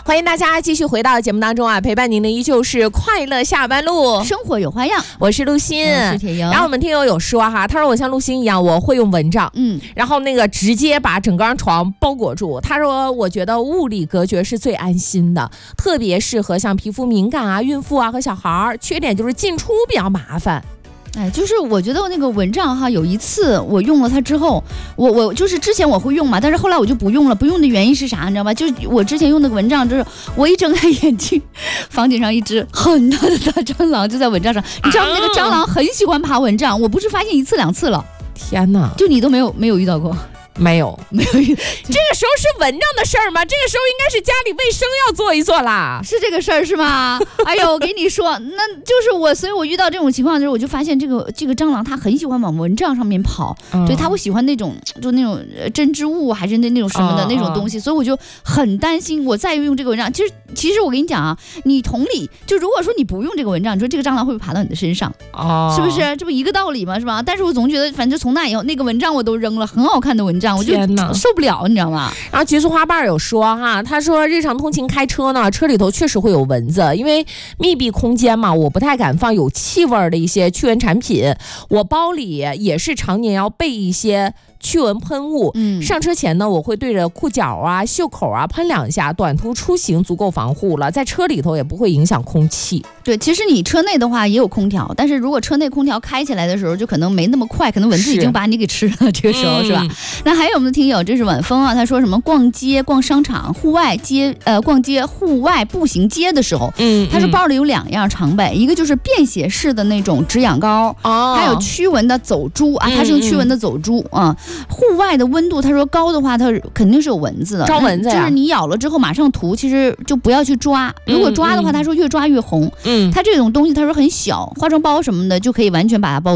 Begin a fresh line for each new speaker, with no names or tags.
欢迎大家继续回到节目当中啊，陪伴您的依旧是快乐下班路，
生活有花样。
我是陆欣，
我是铁莹。
然后我们听友有说哈，他说我像陆欣一样，我会用蚊帐，然后那个直接把整个床包裹住。他说我觉得物理隔绝是最安心的，特别适合像皮肤敏感啊、孕妇啊和小孩，缺点就是进出比较麻烦。
哎，就是我觉得那个蚊帐哈，有一次我用了它之后，我就是之前我会用嘛，但是后来我就不用了。不用的原因是啥，你知道吗？就是我之前用那个蚊帐，就是我一睁开眼睛，房顶上一只很大的大蟑螂就在蚊帐上。你知道那个蟑螂很喜欢爬蚊帐，我不是发现1次2次了。
天哪，
就你都没有遇到过？
没有
这个
时候是蚊帐的事儿吗？这个时候应该是家里卫生要做一做啦。
是这个事儿是吗？哎呦，我跟你说，那就是我，所以我遇到这种情况的时候，我就发现这个蟑螂它很喜欢往蚊帐上面跑，对，它会喜欢那种就那种针织物还是那种什么的那种东西，所以我就很担心，我再用这个蚊帐。其实我跟你讲啊，你同理，就如果说你不用这个蚊帐，你说这个蟑螂会不会爬到你的身上？是不是？这不一个道理吗？是吧？但是我总觉得，反正从那以后，那个蚊帐我都扔了，很好看的蚊帐。我就受不了，你知道吗？
然后橘子花瓣有说哈，他说日常通勤开车呢，车里头确实会有蚊子，因为密闭空间嘛，我不太敢放有气味的一些驱蚊产品。我包里也是常年要备一些驱蚊喷雾。上车前呢，我会对着裤脚啊、袖口啊喷2下，短途出行足够防护了，在车里头也不会影响空气。
对，其实你车内的话也有空调，但是如果车内空调开起来的时候，就可能没那么快，可能蚊子已经把你给吃了，这个时候是吧？那还有我们的听友，这是晚风啊，他说什么逛街、逛商场、逛街户外步行街的时候，他说包里有2样常备，一个就是便携式的那种止痒膏，还有驱蚊的走珠啊，它是用驱蚊的走珠啊。户外的温度，他说高的话，它肯定是有蚊子的，
招蚊子呀，
就是你咬了之后马上涂，其实就不要去抓，如果抓的话，他说越抓越红。它这种东西他说很小，化妆包什么的就可以完全把它包